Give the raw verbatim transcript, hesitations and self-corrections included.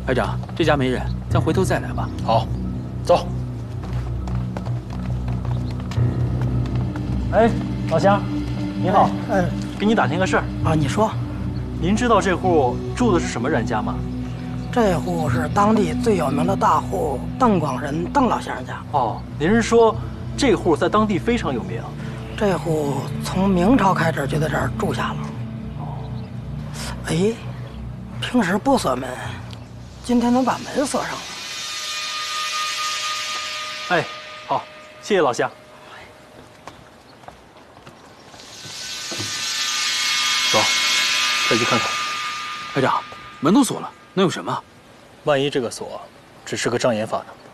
排长，这家没人，咱回头再来吧。 好，走。哎，老乡，你好， 哎， 给你打听个事儿啊，你说， 您知道这户住的是什么人家吗？ 这户是当地最有名的大户邓广仁邓老先生家。 哦，您是说这户在当地非常有名？ 这户从明朝开始就在这儿住下了。哦，哎，平时不锁门，今天怎么把门锁上了？ 哎，好，谢谢老乡。走，再去看看。 排长，门都锁了，能有什么？ 万一这个锁只是个障眼法呢？